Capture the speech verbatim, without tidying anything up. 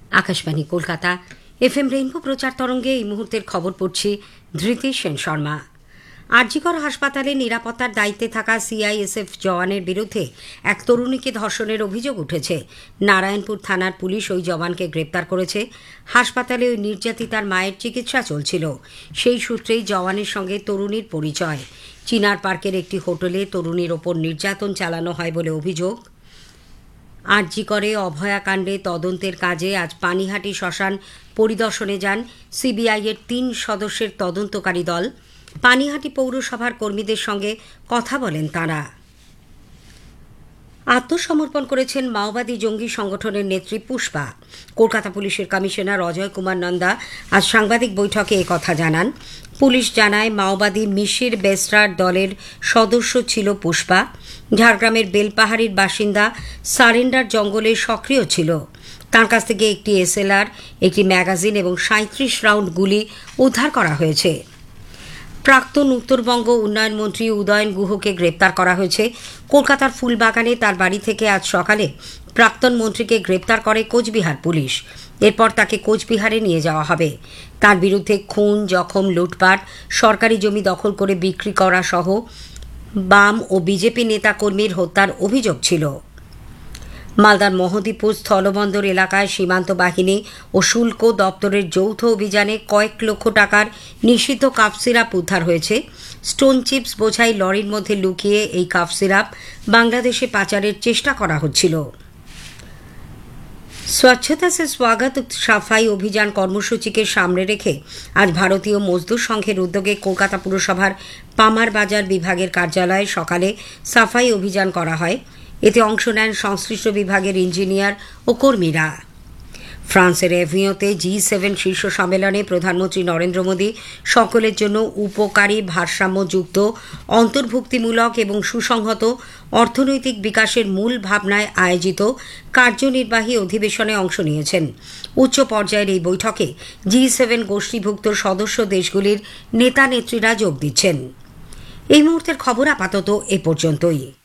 Akashvani Kolkata F M rainbow প্রচার তরঙ্গে এই মুহূর্তের খবর পড়ছি ধৃতি সেন শর্মা। আরজিকর হাসপাতালে নিরাপত্তার দায়িত্বে থাকা সিআইএসএফ জওয়ানের বিরুদ্ধে এক তরুণীকে ধর্ষণের অভিযোগ উঠেছে। নারায়ণপুর থানার পুলিশ ওই জওয়ানকে গ্রেপ্তার করেছে। হাসপাতালে ওই নির্যাতিতার মায়ের চিকিৎসা চলছিল। সেই সূত্রেই জওয়ানের সঙ্গে তরুণীর পরিচয়। চিনার পার্কের একটি হোটেলে তরুণীর ওপর নির্যাতন চালানো হয় বলে অভিযোগ। আরজিকরে অভয়াকাণ্ডে তদন্তের কাজে আজ পানিহাটি শ্মশান পরিদর্শনে যান সিবিআইয়ের তিন সদস্যের তদন্তকারী দল। পানিহাটি পৌরসভার কর্মীদের সঙ্গে কথা বলেন তাঁরা। আত্মসমর্পণ করেছেন মাওবাদী জঙ্গি সংগঠনের নেত্রী পুষ্পা। কলকাতা পুলিশের কমিশনার অজয় কুমার নন্দা আজ সাংবাদিক বৈঠকে একথা জানান। পুলিশ জানায়, মাওবাদী মিশির বেসরার দলের সদস্য ছিল পুষ্পা। ঝাড়গ্রামের বেলপাহাড়ির বাসিন্দা, সারেন্ডার জঙ্গলে সক্রিয় ছিল। তার কাছ থেকে একটি এসএলআর, একটি ম্যাগাজিন এবং সাঁত্রিশ রাউন্ড গুলি উদ্ধার করা হয়েছে। প্রাক্তন উত্তরবঙ্গ উন্নয়ন মন্ত্রী উদয়ন গুহকে গ্রেপ্তার করা হয়েছে। কলকাতার ফুলবাগানে তার বাড়ি থেকে আজ সকালে প্রাক্তন মন্ত্রীকে গ্রেপ্তার করে কোচবিহার পুলিশ। এরপর তাকে কোচবিহারে নিয়ে যাওয়া হবে। তার বিরুদ্ধে খুন, জখম, লুটপাট, সরকারি জমি দখল করে বিক্রি করা সহ বাম ও বিজেপি নেতাকর্মীর হত্যার অভিযোগ ছিল। মালদার মহদীপুর স্থলবন্দর এলাকায় সীমান্ত বাহিনী ও শুল্ক দপ্তরের যৌথ অভিযানে কয়েক লক্ষ টাকার নিষিদ্ধ কাফ সিরাপ উদ্ধার হয়েছে। স্টোন চিপস বোঝাই লরির মধ্যে লুকিয়ে এই কাফ সিরাপ বাংলাদেশে পাচারের চেষ্টা করা হচ্ছিল। স্বচ্ছতা সে স্বাগত সাফাই অভিযান কর্মসূচিকে সামনে রেখে আজ ভারতীয় মজদুর সংঘের উদ্যোগে কলকাতা পুরসভার পামার বাজার বিভাগের কার্যালয়ে সকালে সাফাই অভিযান করা হয়। এতে অংশ নেন সংশ্লিষ্ট বিভাগের ইঞ্জিনিয়ার ও কর্মীরা। ফ্রান্সের এভিওতে জি সেভেন শীর্ষ সম্মেলনে প্রধানমন্ত্রী নরেন্দ্র মোদী সকলের জন্য উপকারী, ভারসাম্যযুক্ত, অন্তর্ভুক্তিমূলক এবং সুসংহত অর্থনৈতিক বিকাশের মূল ভাবনায় আয়োজিত কার্যনির্বাহী অধিবেশনে অংশ নিয়েছেন। উচ্চ পর্যায়ের এই বৈঠকে জি সেভেন গোষ্ঠীভুক্ত সদস্য দেশগুলির নেতা নেত্রীরা যোগ দিচ্ছেন। এই মুহূর্তের খবর আপাতত এ পর্যন্তই।